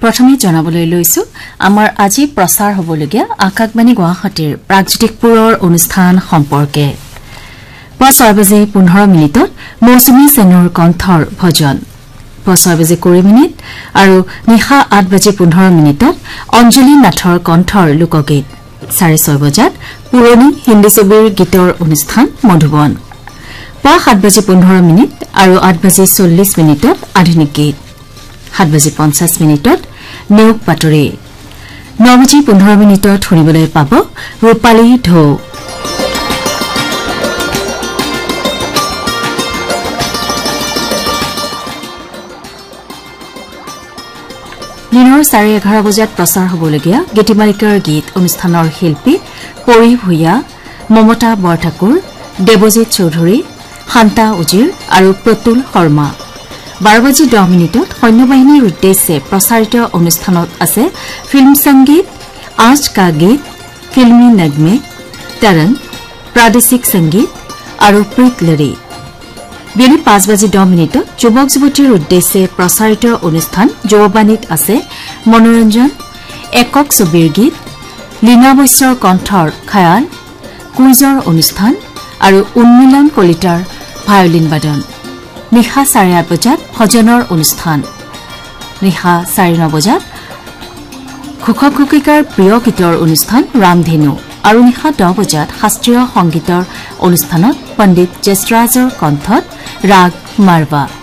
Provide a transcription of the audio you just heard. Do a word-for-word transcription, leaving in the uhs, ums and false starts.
প্ৰথমে জনাবলৈ লৈছো আমাৰ আজি প্ৰচাৰ হ'বলগীয়া আকাশবাণী গুৱাহাটীৰ প্ৰাগজ্যোতিষপুৰৰ অনুষ্ঠান সম্পৰ্কে পুৱা ছয় বাজি পোন্ধৰ মিনিটত মৌচুমী সেনৰ কণ্ঠৰ ভজন পুৱা ছয় বাজি কুৰি মিনিট আৰু নিশা আঠ বাজি পোন্ধৰ মিনিটত অঞ্জলি নাথৰ কণ্ঠৰ লোকগীত চাৰে ছয় বজাত পুৰণি হিন্দী ছবিৰ গীতৰ অনুষ্ঠান মধুবন পুৱা সাত বাজি পোন্ধৰ মিনিট আৰু আঠ বাজি চল্লিছ মিনিটত আধুনিক গীত সাত বাজি পঞ্চাছ মিনিটত নিয়োগ বাতৰি ন বাজি পোন্ধৰ মিনিটত শুনিবলৈ পাব ৰূপালী ঢৌ দিনৰ চাৰে এঘাৰ বজাত প্ৰচাৰ হ'বলগীয়া গীতিমালিকাৰ গীত অনুষ্ঠানৰ শিল্পী পৰি ভূঞা মমতা বৰঠাকুৰ দেৱজিৎ চৌধুৰী শান্তা উজিৰ আৰু প্ৰতুল শৰ্মা বাৰ বাজি দহ মিনিটত সৈন্যবাহিনীৰ উদ্দেশ্যে প্ৰচাৰিত অনুষ্ঠানত আছে ফিল্ম সংগীত আজ কা গীত ফিল্মী নগমে তৰং প্ৰাদেশিক সংগীত আৰু প্ৰীত লৰি বিয়লি পাঁচ বাজি দহ মিনিটত যুৱক যুৱতীৰ উদ্দেশ্যে প্ৰচাৰিত অনুষ্ঠান যুৱবাণীত আছে মনোৰঞ্জন একক ছবিৰ গীত লীনা বৈশ্যৰ কণ্ঠৰ খায়াল কুইজৰ অনুষ্ঠান আৰু উন্মিলন কলিতাৰ ভায়লিন বাদন নিশা চাৰে আঠ বজাত ভজনৰ অনুষ্ঠান নিশা চাৰে ন বজাত ঘোষক ঘোষিকাৰ প্ৰিয় গীতৰ অনুষ্ঠান ৰামধেনু আৰু নিশা দহ বজাত শাস্ত্ৰীয় সংগীতৰ অনুষ্ঠানত পণ্ডিত জেছৰাজৰ কণ্ঠত ৰাগ মাৰবা